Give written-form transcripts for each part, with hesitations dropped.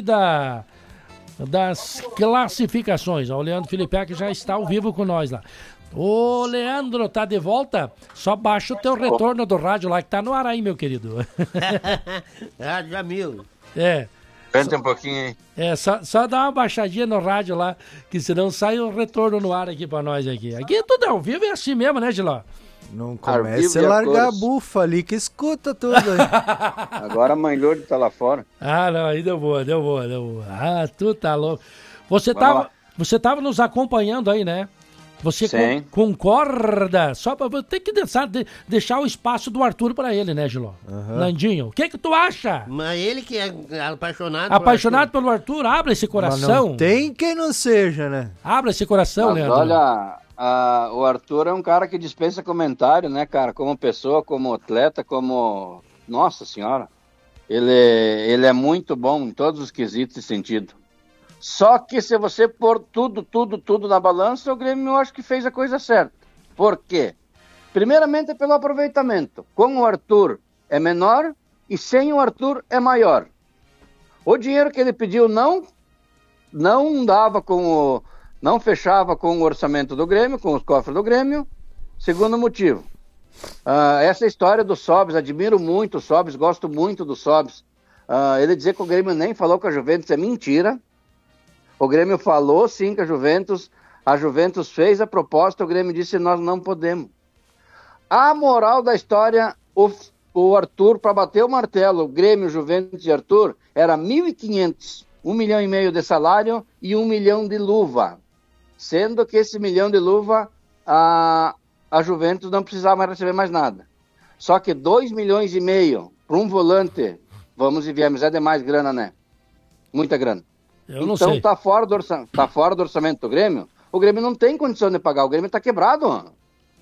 das classificações. O Leandro Filipe já está ao vivo com nós lá. Ô, Leandro, tá de volta? Só baixa o teu retorno do rádio lá, que tá no ar aí, meu querido. Rádio Jamil. Canta um pouquinho aí. Só dá uma baixadinha no rádio lá, que senão sai o retorno no ar aqui pra nós aqui. Aqui tudo ao vivo é assim mesmo, né, Giló? Não comece a largar a bufa ali, que escuta tudo aí. Agora a mãe Lourdes tá lá fora. Ah, não, aí deu boa. Ah, tu tá louco. Você tava nos acompanhando aí, né? Você concorda? Só pra ter que deixar o espaço do Arthur pra ele, né, Giló? Nandinho, o que tu acha? Mas ele que é apaixonado pelo Arthur, abra esse coração. Mas não tem quem não seja, né? Abra esse coração, Leandro. Olha, o Arthur é um cara que dispensa comentário, né, cara? Como pessoa, como atleta, como... Nossa Senhora. Ele é muito bom em todos os quesitos e sentido. Só que se você pôr tudo na balança, o Grêmio eu acho que fez a coisa certa. Por quê? Primeiramente pelo aproveitamento. Com o Arthur é menor e sem o Arthur é maior. O dinheiro que ele pediu não fechava com o orçamento do Grêmio, com os cofres do Grêmio. Segundo motivo, essa história do Sobs, admiro muito o Sobs, gosto muito do Sobs. Ele dizer que o Grêmio nem falou com a Juventus é mentira. O Grêmio falou sim com a Juventus fez a proposta, o Grêmio disse nós não podemos. A moral da história, o Arthur, para bater o martelo, o Grêmio, Juventus e Arthur, era 1.500, 1,5 milhão de salário e 1 milhão de luva. Sendo que esse 1 milhão de luva, a Juventus não precisava mais receber mais nada. Só que 2,5 milhões para um volante, vamos e viemos, é demais grana, né? Muita grana. Então tá fora do orçamento do Grêmio. O Grêmio não tem condição de pagar. O Grêmio tá quebrado.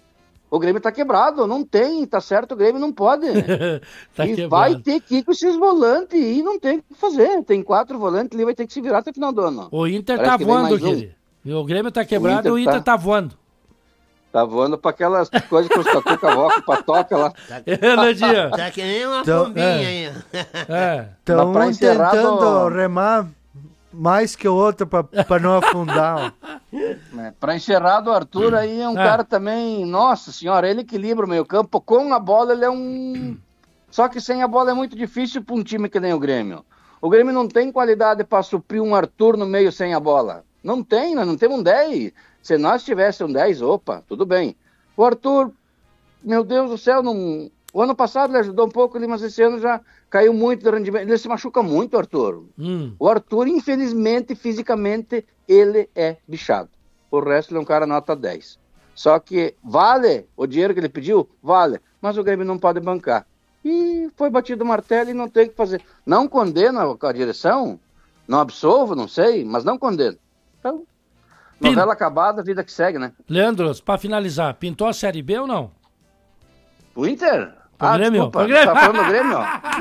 Não tem, tá certo, o Grêmio não pode. Vai ter que ir com esses volantes e não tem o que fazer. Tem 4 volantes ali, vai ter que se virar até o final do ano. O Inter tá voando, querido. O Grêmio tá quebrado e o Inter tá voando. Tá voando pra aquelas coisas que os tatuca-voca, patoca lá. Tá que nem uma pombinha aí. Estão tentando remar mais que o outro pra não afundar. Pra encerrar do Arthur aí é um cara também, nossa senhora, ele equilibra o meio campo, com a bola ele é um... Só que sem a bola é muito difícil pra um time que nem o Grêmio. O Grêmio não tem qualidade pra suprir um Arthur no meio sem a bola. Não tem, nós não temos um 10. Se nós tivéssemos um 10, opa, tudo bem. O Arthur, meu Deus do céu, não... O ano passado ele ajudou um pouco ali, mas esse ano já caiu muito de rendimento. Ele se machuca muito, Arthur. O Arthur, infelizmente, fisicamente, ele é bichado. O resto, ele é um cara nota 10. Só que vale o dinheiro que ele pediu? Vale. Mas o Grêmio não pode bancar. E foi batido o martelo e não tem o que fazer. Não condeno a direção, não absolvo, não sei, mas não condeno. Então, novela acabada, vida que segue, né? Leandro, para finalizar, pintou a Série B ou não? O Inter? Grêmio. Desculpa, tá falando do Grêmio?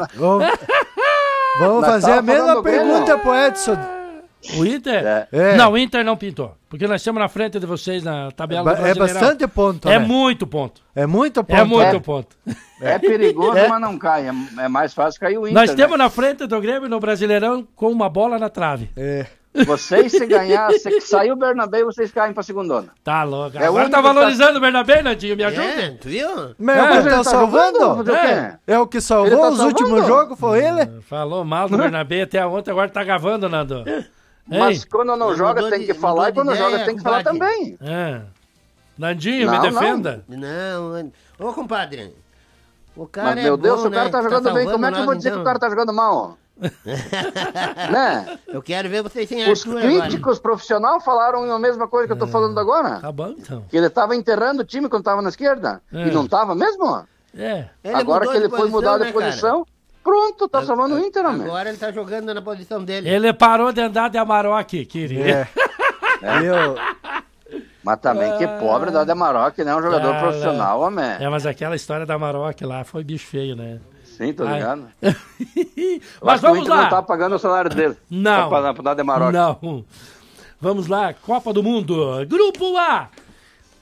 Vamos fazer a mesma pergunta pro Edson. O Inter? Não, o Inter não pintou. Porque nós estamos na frente de vocês na tabela do Brasileirão. É bastante ponto, É né? muito ponto. É muito ponto. É muito ponto. É perigoso, mas não cai. É mais fácil cair o Inter. Nós temos na frente do Grêmio no Brasileirão com uma bola na trave. Vocês, se ganhar, se sair o Bernabé, vocês caem pra segundona. Tá louco. Agora tá valorizando o Bernabé, Nadinho? Me ajuda? Tu viu? Mas ele tá salvando? É o que salvou os últimos jogos, foi ele? Falou mal do Bernabé até ontem, agora tá gravando, Nando. Mas quando não joga tem que falar e quando joga tem que falar também. Nandinho, me defenda. Não, ô compadre. O cara mas, meu Deus, se o cara tá jogando bem, como é que eu vou dizer que o cara tá jogando mal? Né? Eu quero ver vocês sem Os críticos profissionais falaram a mesma coisa que eu tô falando agora. Tá bom, então. Que ele tava enterrando o time quando tava na esquerda. E não tava mesmo? Agora que ele foi mudar de posição, pronto, tá salvando o Inter, amigo. Agora ele tá jogando na posição dele. Ele parou de andar de Amarok, querido. Mas também que pobre da Amarok, né? Um jogador profissional, homem. Mas aquela história da Amarok lá foi bicho feio, né? Sim, tô ligado. Mas vamos lá. Não tá pagando o salário dele. Não. Pra dar de Amarok. Não. Vamos lá, Copa do Mundo. Grupo A.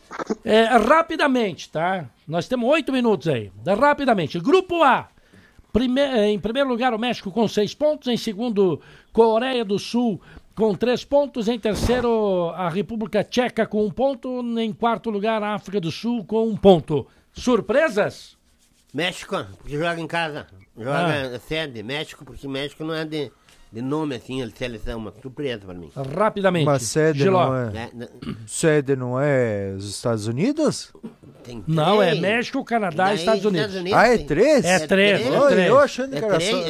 Rapidamente, tá? Nós temos 8 minutos aí. Rapidamente. Grupo A. Em primeiro lugar, o México com 6 pontos. Em segundo, Coreia do Sul com 3 pontos. Em terceiro, a República Tcheca com 1 ponto. Em quarto lugar, a África do Sul com 1 ponto. Surpresas? México, porque joga em casa. Joga sede. México, porque México não é de nome assim, de seleção. Uma surpresa pra mim. Rapidamente. Mas sede sede não é os Estados Unidos? Não, é México, Canadá e Estados Unidos. É 3? É 3. Eu achando que era só...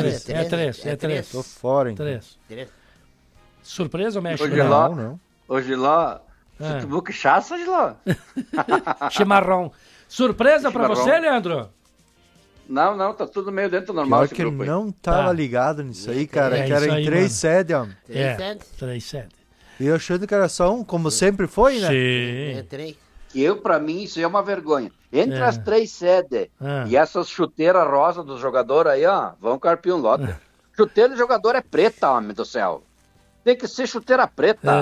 É 3. Tô fora, hein? 3. Surpresa ou México? Não. Hoje lá, futebol chaça de lá. Chimarrão. Surpresa pra você, Leandro? Não, tá tudo meio dentro do normal. Pior que ele não tava ligado nisso aí, cara, que era em 3 sedes, ó. 3 sedes. E eu achando que era só um, como sempre foi, né? Sim. É 3. Pra mim, isso é uma vergonha. Entre as 3 sedes e essas chuteiras rosa dos jogadores aí, ó, vão carpir um lote. Chuteira de jogador é preta, homem do céu. Tem que ser chuteira preta.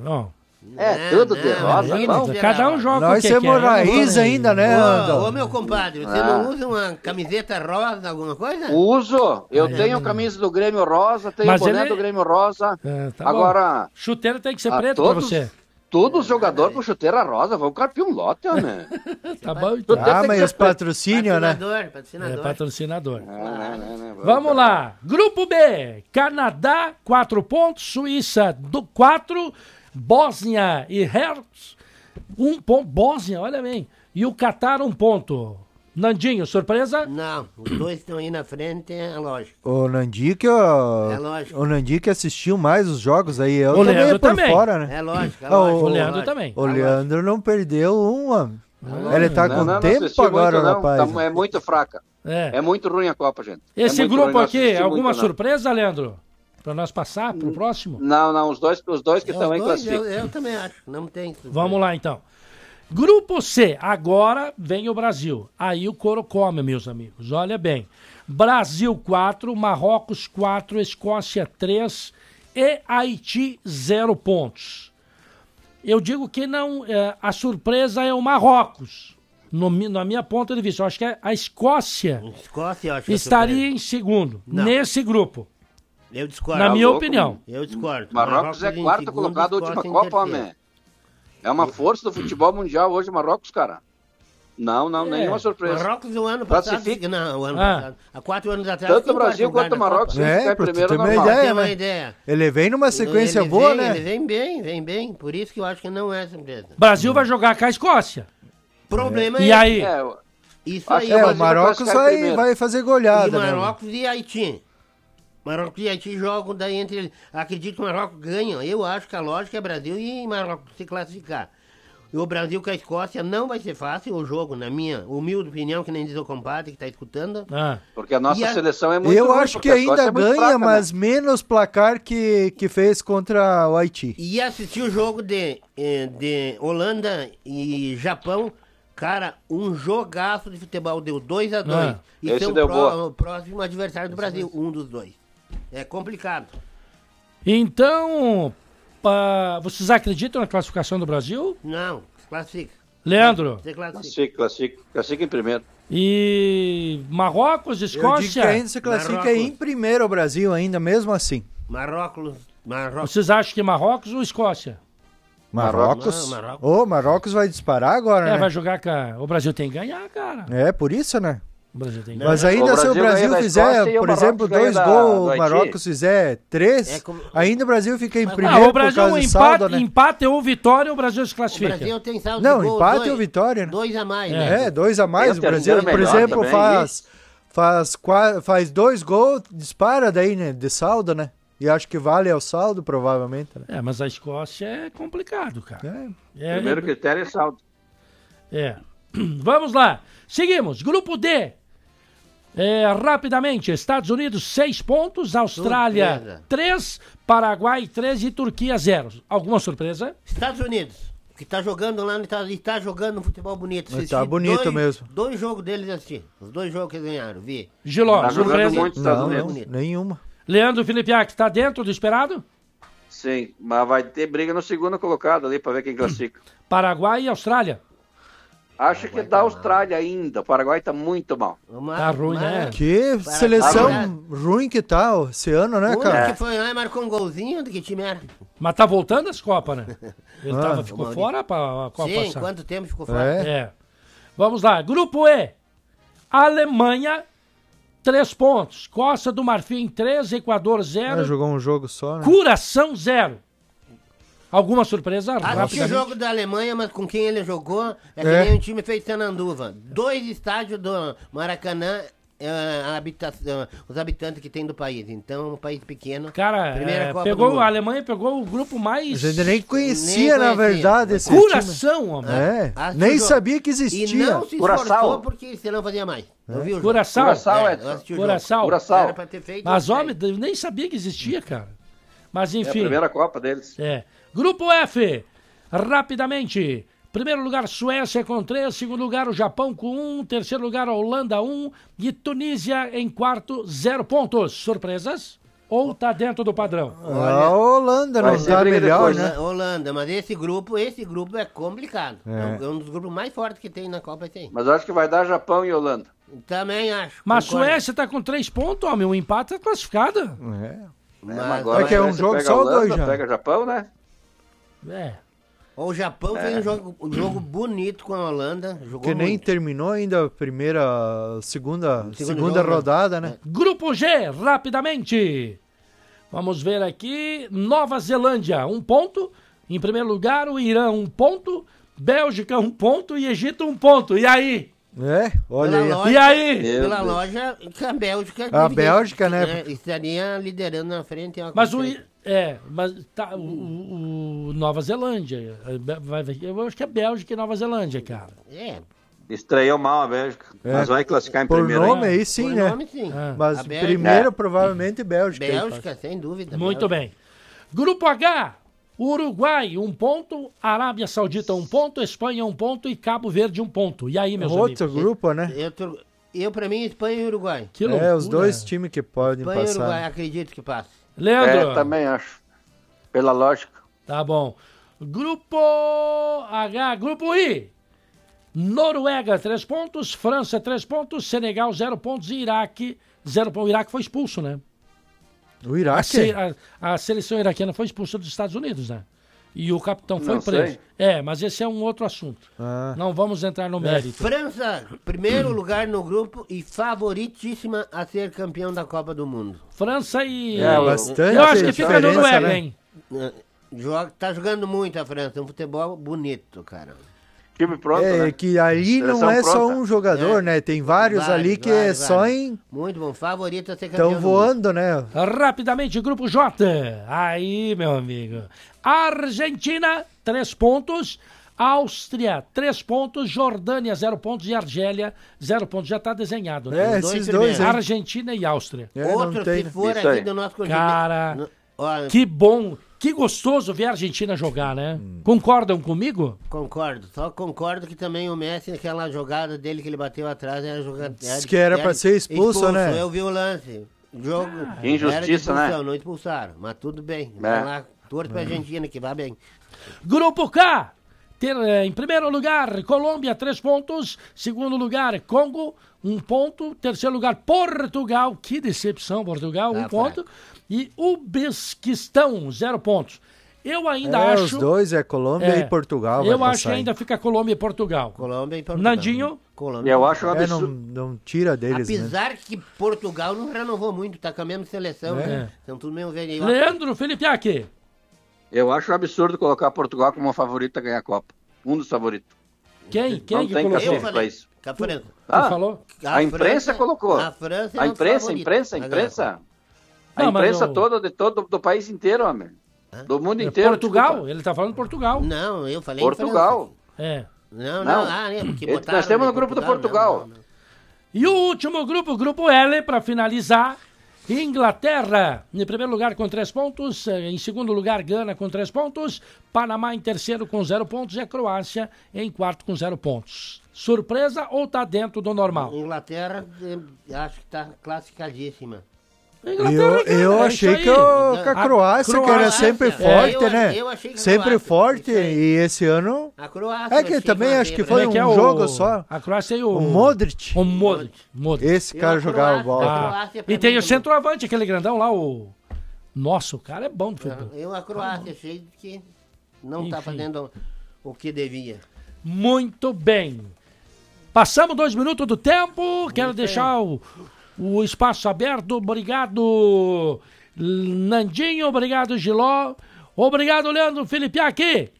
Tudo de rosa. Cada um joga Nós temos raiz ainda, né, André? Ô, meu compadre, você não usa uma camiseta rosa, alguma coisa? Uso. Eu tenho camisa do Grêmio rosa, tenho boné do Grêmio rosa. Agora... Bom. Chuteira tem que ser preto pra você. Todos os jogadores com chuteira rosa vão carpir um lote, né? Tá bom, então. Mas os patrocínios, né? Patrocinador. Vamos lá. Grupo B. Canadá, 4 pontos. Suíça, 4. Bósnia e Hertz, 1 ponto. Bósnia, olha bem. E o Catar, 1 ponto. Nandinho, surpresa? Não, os dois estão aí na frente, é lógico. O Nandinho lógico. O Nandinho que assistiu mais os jogos aí. O Leandro também. Fora, né? É lógico. O Leandro também. O Leandro não perdeu uma. Ele tá com tempo agora, rapaz. É muito fraca. É muito ruim a Copa, gente. Esse grupo aqui, alguma surpresa, Leandro? Pra nós passar pro próximo? Não, os dois que estão aí classificam. Eu também acho, não tem. Vamos lá, então. Grupo C, agora vem o Brasil. Aí o couro come, meus amigos. Olha bem. Brasil 4, Marrocos 4, Escócia 3 e Haiti 0 pontos. Eu digo que não, a surpresa é o Marrocos. Na minha ponta de vista, eu acho que a Escócia estaria em segundo nesse grupo. Eu discordo. Na minha opinião. Eu discordo. Marrocos é quarto colocado da última Copa, homem. É uma força do futebol mundial hoje, Marrocos, cara. Não, nenhuma surpresa. Marrocos o ano passado. Passado. Há 4 anos atrás. Tanto o Brasil quanto o Marrocos ficar em primeiro normal. Tem uma ideia. Ele vem numa sequência boa, né? Ele vem bem. Por isso que eu acho que não é surpresa. Brasil vai jogar com a Escócia. Problema E aí? Isso aí. O Marrocos vai fazer goleada. E Marrocos e Haiti. Marrocos e Haiti jogam daí entre eles. Acredito que o Marrocos ganha. Eu acho que a lógica é Brasil e Marrocos se classificar. E o Brasil com a Escócia não vai ser fácil o jogo, na minha humilde opinião, que nem diz o compadre que está escutando. Porque a nossa seleção é muito Eu acho que ainda ganha, fraca, mas menos placar que fez contra o Haiti. E assistir o jogo de Holanda e Japão, cara, um jogaço de futebol, deu 2-2. E esse são o próximo adversário do Brasil, um dos dois. É complicado. Então, vocês acreditam na classificação do Brasil? Não, classifica. Leandro? Classifica em primeiro. E Marrocos, Escócia? Eu digo que ainda se classifica em primeiro o Brasil, ainda mesmo assim. Marrocos. Vocês acham que Marrocos ou Escócia? Marrocos. Marrocos vai disparar agora, né? Vai jogar o Brasil tem que ganhar, cara. É, por isso, né? Mas ainda se o Brasil fizer, por exemplo, 2 gols, o Marrocos fizer 3, ainda o Brasil fica em primeiro o Brasil por causa do saldo, né? Empate ou vitória, o Brasil se classifica. O Brasil tem saldo de gol, empate ou vitória, né? 2 a mais, né? 2 a mais. O Brasil, por exemplo, faz 2 gols, dispara daí, né, de saldo, né? E acho que vale o saldo, provavelmente. Né? Mas a Escócia é complicado, cara. Primeiro critério é saldo. Vamos lá. Seguimos. Grupo D. Rapidamente, Estados Unidos 6 pontos, Austrália 3, Paraguai 3 e Turquia 0. Alguma surpresa? Estados Unidos, que tá jogando lá, tá jogando um futebol bonito. Tá bonito mesmo. 2 jogos deles assim, os 2 jogos que ganharam, vi. Giló, tá surpresa? Muito não, nenhuma. Leandro Filipiak, tá dentro do esperado? Sim, mas vai ter briga no segundo colocado ali pra ver quem classifica. Paraguai e Austrália. Acho que da Austrália ainda. O Paraguai tá muito mal. Tá ruim, né? Que seleção ruim que tá esse ano, né, cara? Que foi lá e marcou um golzinho do que time era. Mas tá voltando as Copas, né? Ele ficou fora pra a Copa Sim, passar. quanto tempo ficou fora? Vamos lá. Grupo E. Alemanha, 3 pontos. Costa do Marfim, 3. Equador, 0. Jogou um jogo só, né? Curação, 0. Alguma surpresa? Assisti o jogo da Alemanha, mas com quem ele jogou que nem um time feito Sananduva. 2 estádios do Maracanã, os habitantes que tem do país. Então, um país pequeno. Cara, a Alemanha pegou o grupo mais... A gente nem conhecia, na verdade, esse Curação, time. homem. Nem sabia que existia. E não se esforçou porque senão fazia mais. Viu, Curação? Curação. Era pra ter feito. Mas, homem, nem sabia que existia, cara. Mas, enfim. É a primeira Copa deles. Grupo F, rapidamente. Primeiro lugar, Suécia com 3. Segundo lugar, o Japão com 1. Terceiro lugar, a Holanda, 1. E Tunísia em quarto, 0 pontos. Surpresas? Ou tá dentro do padrão? A Holanda não tá melhor, né? Holanda, mas esse grupo é complicado. É um dos grupos mais fortes que tem na Copa. Assim. Mas eu acho que vai dar Japão e Holanda. Também acho. Mas a Suécia tá com 3 pontos, homem. O empate é classificado. Mas agora que é um jogo só Holanda, 2 já. Pega Japão, né? O Japão fez um jogo bonito com a Holanda. Que nem terminou ainda a segunda rodada, né? Grupo G, rapidamente. Vamos ver aqui. Nova Zelândia, 1 ponto. Em primeiro lugar, o Irã, 1 ponto. Bélgica, 1 ponto. E Egito, 1 ponto. E aí? Olha aí. Loja, e aí? Pela loja, que a Bélgica... A Bélgica, né? Estaria liderando na frente. Mas o Nova Zelândia. Eu acho que é Bélgica e Nova Zelândia, cara. Estreou mal a Bélgica, mas vai classificar em primeiro. Por nome aí sim, né? Nome, sim. Mas primeiro, provavelmente, Bélgica. Bélgica, sem dúvida. Muito bem. Grupo H, Uruguai, 1 ponto. Arábia Saudita, 1 ponto. Espanha, 1 ponto. E Cabo Verde, 1 ponto. E aí, meus amigos? Outro grupo, né? Eu, pra mim, Espanha e Uruguai. Que loucura. Os dois times que podem passar. Espanha e Uruguai, acredito que passa. Leandro? Também acho. Pela lógica. Tá bom. Grupo H, Grupo I. Noruega, 3 pontos. França, 3 pontos. Senegal, 0 pontos. E Iraque, 0 pontos. O Iraque foi expulso, né? O Iraque? A seleção iraquiana foi expulsa dos Estados Unidos, né? E o capitão foi preso. Mas esse é um outro assunto. Não vamos entrar no mérito. França, primeiro lugar no grupo e favoritíssima a ser campeão da Copa do Mundo. França e... bastante. Eu acho que fica no Noruega, né? Hein? Tá jogando muito a França, um futebol bonito, cara. Time pronto, né? Que ali não é só um jogador, né? Tem vários ali que é só em... Muito bom, favorito a ser campeão. Estão voando, né? Rapidamente, Grupo J. Aí, meu amigo. Argentina, 3 pontos. Áustria, 3 pontos. Jordânia, 0 pontos. E Argélia, 0 pontos. Já tá desenhado, né? Esses dois, Argentina e Áustria. Outro, se for aqui do nosso continente. Cara, que bom. Que gostoso ver a Argentina jogar, né? Concordam comigo? Concordo. Só concordo que também o Messi, naquela jogada dele que ele bateu atrás, era jogada. Diz que era pra ser expulso, né? Eu vi o lance. Jogo. Injustiça, né? Não expulsaram, mas tudo bem. Vai lá, torce pra Argentina que vai bem. Grupo K. Em primeiro lugar, Colômbia, 3 pontos. Segundo lugar, Congo, 1 ponto. Terceiro lugar, Portugal. Que decepção, Portugal, 1 ponto. E Uzbequistão, 0 pontos. Eu ainda acho... Os dois Colômbia e Portugal. Eu acho que ainda fica Colômbia e Portugal. Colômbia e Portugal. Nandinho? Colômbia. Eu acho um absurdo. Não tira deles, apesar que Portugal não renovou muito, tá com a mesma seleção, né? São tudo meio velho. Leandro Felipiaque. Eu acho um absurdo colocar Portugal como favorito a ganhar a Copa. Um dos favoritos. Quem não que tem colocou? pra isso. A França. Falou? A imprensa colocou. A França a imprensa toda, de todo do país inteiro, homem. Do mundo inteiro. Portugal? Desculpa. Ele tá falando Portugal. Não, eu falei Portugal. Não. Nós temos no grupo do Portugal. Não. E o último grupo, Grupo L, para finalizar. Inglaterra, em primeiro lugar com 3 pontos. Em segundo lugar, Gana com 3 pontos. Panamá em terceiro com 0 pontos. E a Croácia em quarto com 0 pontos. Surpresa ou tá dentro do normal? Inglaterra, acho que tá classificadíssima. Eu achei que a Croácia, que era sempre forte, né? Eu achei que sempre forte, e esse ano... A Croácia... É que também acho que foi um jogo só. A Croácia e o Modric. O Modric. Esse cara jogava bola. E tem o centroavante, aquele grandão lá, o... Nossa, o cara é bom do futebol. A Croácia achei que não tá fazendo o que devia. Muito bem. Passamos 2 minutos do tempo. Quero deixar o espaço aberto. Obrigado, Nandinho. Obrigado, Giló. Obrigado, Leandro Felipe. Aqui.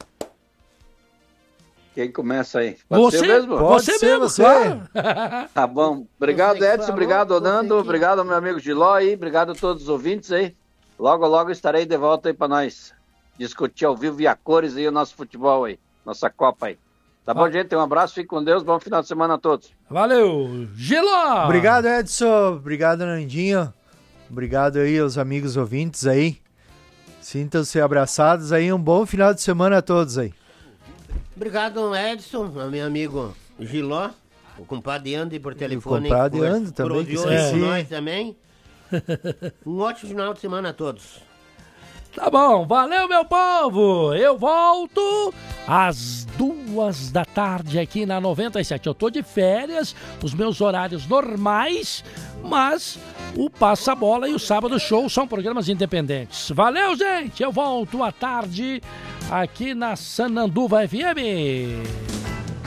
Quem começa aí? Pode ser mesmo? Pode ser mesmo, você. Claro. Tá bom. Obrigado, Edson. Obrigado, Nando. Obrigado, meu amigo Giló aí. Obrigado a todos os ouvintes aí. Logo, logo estarei de volta aí pra nós discutir ao vivo e a cores aí o nosso futebol aí. Nossa Copa aí. Tá bom, gente? Um abraço, fique com Deus. Bom final de semana a todos. Valeu, Giló! Obrigado, Edson. Obrigado, Nandinho. Obrigado aí aos amigos ouvintes aí. Sintam-se abraçados aí. Um bom final de semana a todos aí. Obrigado, Edson, meu amigo Giló, o compadre Andy por telefone. O compadre Andy também, que esqueci. Nós também. Um ótimo final de semana a todos. Tá bom, valeu, meu povo. Eu volto às 2 da tarde aqui na 97. Eu tô de férias, os meus horários normais, mas o Passa Bola e o Sábado Show são programas independentes. Valeu, gente. Eu volto à tarde aqui na Sananduva FM.